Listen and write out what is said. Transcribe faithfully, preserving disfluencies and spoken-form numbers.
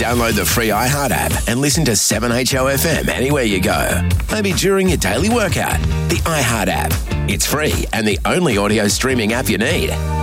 Download the free iHeart app and listen to seven H O F M anywhere you go. Maybe during your daily workout. The iHeart app. It's free and the only audio streaming app you need.